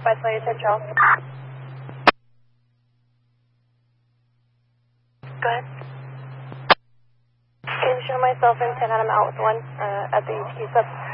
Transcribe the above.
528 Central. Go ahead. Okay, show myself in 10 out, I'm out with one at the UTQ sub.